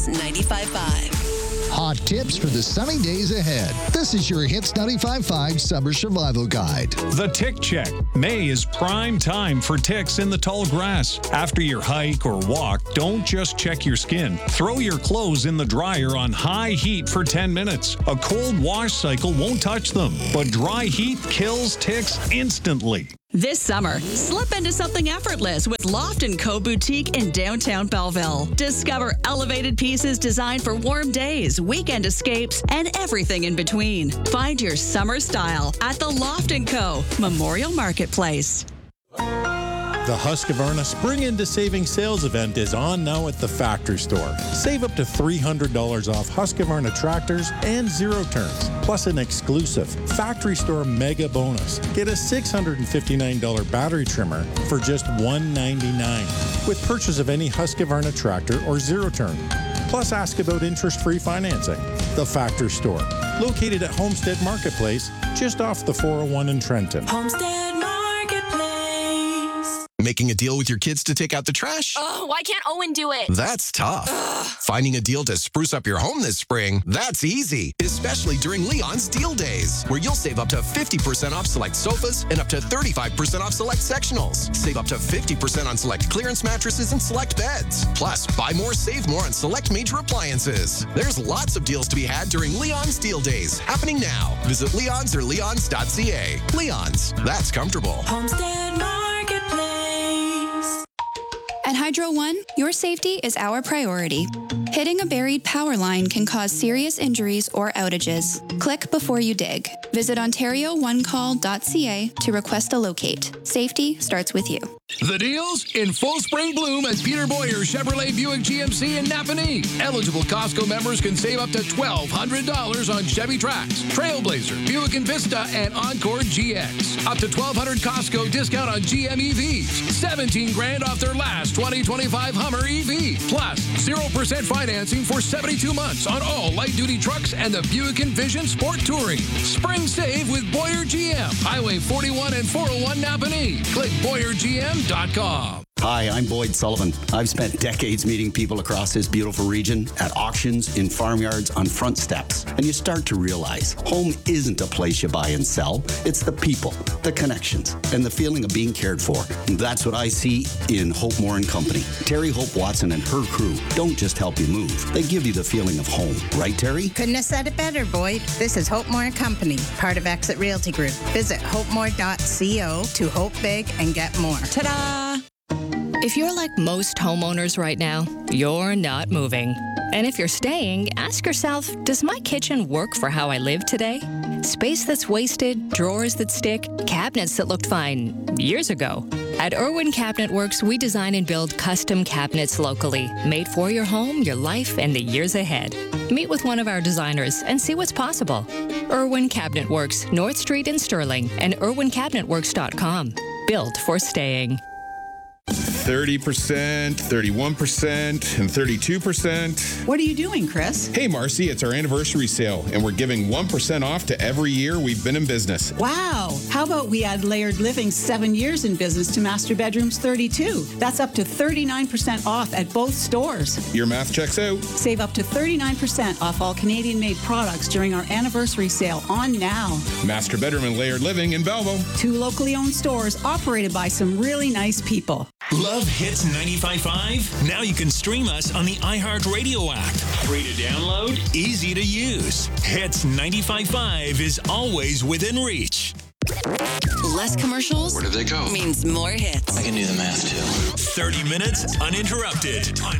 95.5. Hot tips for the sunny days ahead. This is your Hits 95.5 Summer Survival Guide. The Tick Check. May is prime time for ticks in the tall grass. After your hike or walk, don't just check your skin. Throw your clothes in the dryer on high heat for 10 minutes. A cold wash cycle won't touch them, but dry heat kills ticks instantly. This summer, slip into something effortless with Loft & Co. Boutique in downtown Belleville. Discover elevated pieces designed for warm days, weekend escapes, and everything in between. Find your summer style at the Loft & Co. Memorial Marketplace. The Husqvarna Spring Into Saving Sales event is on now at the Factory Store. Save up to $300 off Husqvarna tractors and zero turns, plus an exclusive Factory Store mega bonus. Get a $659 battery trimmer for just $199 with purchase of any Husqvarna tractor or zero turn. Plus, ask about interest-free financing. The Factory Store, located at Homestead Marketplace, just off the 401 in Trenton. Homestead Marketplace. Making a deal with your kids to take out the trash? Oh, why can't Owen do it? That's tough. Finding a deal to spruce up your home this spring? That's easy. Especially during Leon's Deal Days, where you'll save up to 50% off select sofas and up to 35% off select sectionals. Save up to 50% on select clearance mattresses and select beds. Plus, buy more, save more on select major appliances. There's lots of deals to be had during Leon's Deal Days, happening now. Visit Leon's or leons.ca. Leon's, that's comfortable. Homestead Marketplace. At Hydro One, your safety is our priority. Hitting a buried power line can cause serious injuries or outages. Click before you dig. Visit OntarioOneCall.ca to request a locate. Safety starts with you. The deals in full spring bloom at Peter Boyer Chevrolet Buick GMC in Napanee. Eligible Costco members can save up to $1,200 on Chevy Trax, Trailblazer, Buick Envista, and Encore GX. Up to $1,200 Costco discount on GM EVs. $17,000 off their last 2025 Hummer EV. Plus, 0% financing for 72 months on all light-duty trucks and the Buick Envision Sport Touring. Spring save with Boyer GM. Highway 41 and 401 Napanee. Click BoyerGM.com. Hi, I'm Boyd Sullivan. I've spent decades meeting people across this beautiful region at auctions, in farmyards, on front steps. And you start to realize home isn't a place you buy and sell. It's the people, the connections, and the feeling of being cared for. And that's what I see in Hope Moore and Company. Terry Hope Watson and her crew don't just help you move. They give you the feeling of home. Right, Terry? Couldn't have said it better, Boyd. This is Hope Moore and Company, part of Exit Realty Group. Visit hopemore.co to hope big and get more. Ta-da! If you're like most homeowners right now, you're not moving. And if you're staying, ask yourself, does my kitchen work for how I live today? Space that's wasted, drawers that stick, cabinets that looked fine years ago. At Irwin Cabinet Works, we design and build custom cabinets locally, made for your home, your life, and the years ahead. Meet with one of our designers and see what's possible. Irwin Cabinet Works, North Street in Sterling, and irwincabinetworks.com. Built for staying. 30%, 31%, and 32%. What are you doing, Chris? Hey, Marcy, it's our anniversary sale, and we're giving 1% off to every year we've been in business. Wow. How about we add Layered Living's 7 years in business to Master Bedroom's 32? That's up to 39% off at both stores. Your math checks out. Save up to 39% off all Canadian-made products during our anniversary sale on now. Master Bedroom and Layered Living in Belleville. 2 locally owned stores operated by some really nice people. Love Hits 95.5? Now you can stream us on the iHeartRadio app. Free to download, easy to use. Hits 95.5 is always within reach. Less commercials. Where did they go? Means more hits. I can do the math, too. 30 minutes uninterrupted on